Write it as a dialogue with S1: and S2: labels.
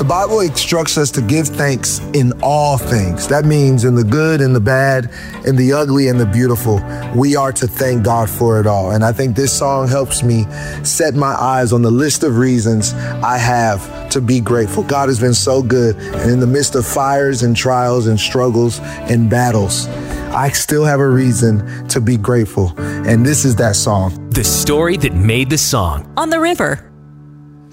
S1: Bible instructs us to give thanks in all things. That means in the good and the bad, in the ugly and the beautiful. We are to thank God for it all. And I think this song helps me set my eyes on the list of reasons I have to be grateful. God has been so good. And in the midst of fires and trials and struggles and battles, I still have a reason to be grateful. And this is that song.
S2: The story that made the song.
S3: On the River.